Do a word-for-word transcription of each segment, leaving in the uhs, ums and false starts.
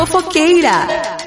Fofoqueira.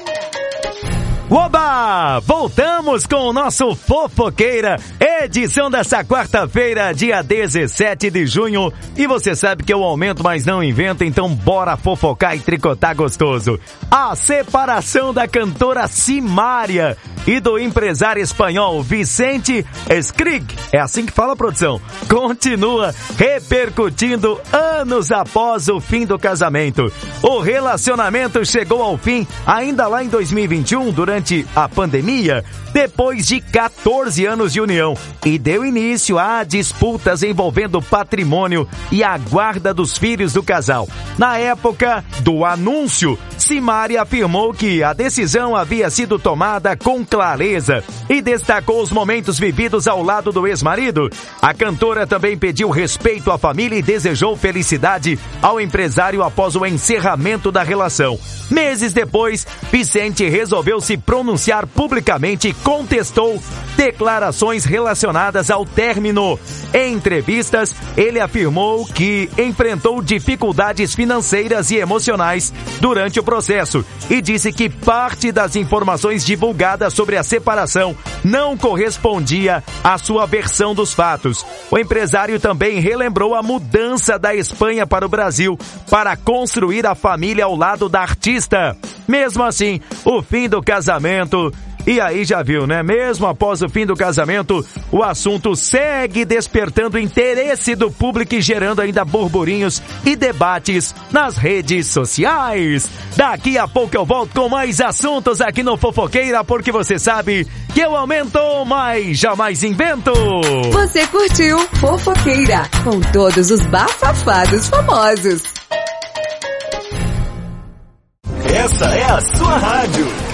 Oba! Voltamos com o nosso Fofoqueira, edição dessa quarta-feira, dia dezessete de junho. E você sabe que eu aumento, mas não invento, então bora fofocar e tricotar gostoso. A separação da cantora Simária e do empresário espanhol Vicente Skrig, é assim que fala, produção, continua repercutindo anos após o fim do casamento. O relacionamento chegou ao fim ainda lá em dois mil e vinte e um, durante a pandemia, depois de quatorze anos de união, e deu início a disputas envolvendo patrimônio e a guarda dos filhos do casal. Na época do anúncio, Simária afirmou que a decisão havia sido tomada com clareza e destacou os momentos vividos ao lado do ex-marido. A cantora também pediu respeito à família e desejou felicidade ao empresário após o encerramento da relação. Meses depois, Vicente resolveu se pronunciar publicamente e contestou declarações relacionadas ao término. Em entrevistas, ele afirmou que enfrentou dificuldades financeiras e emocionais durante o processo e disse que parte das informações divulgadas sobre a separação não correspondia à sua versão dos fatos. O empresário também relembrou a mudança da Espanha para o Brasil para construir a família ao lado da artista. Mesmo assim, o fim do casamento... E aí já viu, né? Mesmo após o fim do casamento, o assunto segue despertando interesse do público e gerando ainda burburinhos e debates nas redes sociais. Daqui a pouco eu volto com mais assuntos aqui no Fofoqueira, porque você sabe que eu aumento, mas jamais invento. Você curtiu Fofoqueira, com todos os bafafados famosos. Essa é a sua rádio.